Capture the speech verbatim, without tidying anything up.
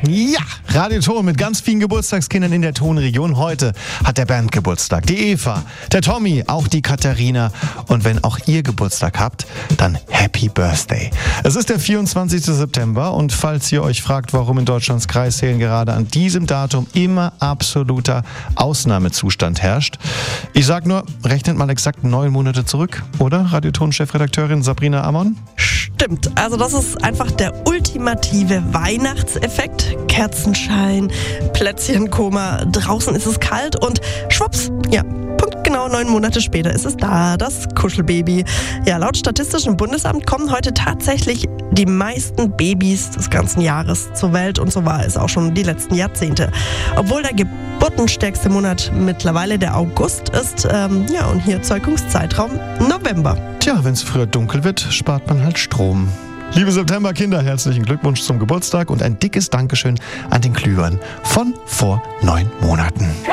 Ja, Radio Ton mit ganz vielen Geburtstagskindern in der Tonregion. Heute hat der Bernd Geburtstag, die Eva, der Tommy, auch die Katharina. Und wenn auch ihr Geburtstag habt, dann Happy Birthday. Es ist der vierundzwanzigster September und falls ihr euch fragt, warum in Deutschlands Kreissälen gerade an diesem Datum immer absoluter Ausnahmezustand herrscht, ich sag nur, rechnet mal exakt neun Monate zurück, oder? Radio Ton-Chefredakteurin Sabrina Amon? Stimmt, also das ist einfach der ultimative Weihnachtseffekt. Kerzenschein, Plätzchenkoma, draußen ist es kalt und schwupps, ja, punktgenau neun Monate später ist es da, das Kuschelbaby. Ja, laut Statistischem Bundesamt kommen heute tatsächlich die meisten Babys des ganzen Jahres zur Welt und so war es auch schon die letzten Jahrzehnte. Obwohl der geburtenstärkste Monat mittlerweile der August ist, ähm, ja, und hier Zeugungszeitraum November. Tja, wenn es früher dunkel wird, spart man halt Strom. Liebe Septemberkinder, herzlichen Glückwunsch zum Geburtstag und ein dickes Dankeschön an den Glühwein von vor neun Monaten.